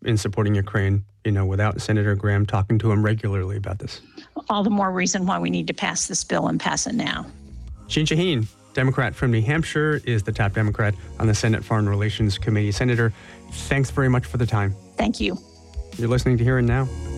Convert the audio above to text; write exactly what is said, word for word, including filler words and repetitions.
in supporting Ukraine, you know, without Senator Graham talking to him regularly about this. All the more reason why we need to pass this bill and pass it now. Jeanne Shaheen, Democrat from New Hampshire, is the top Democrat on the Senate Foreign Relations Committee. Senator, thanks very much for the time. Thank you. You're listening to Here and Now.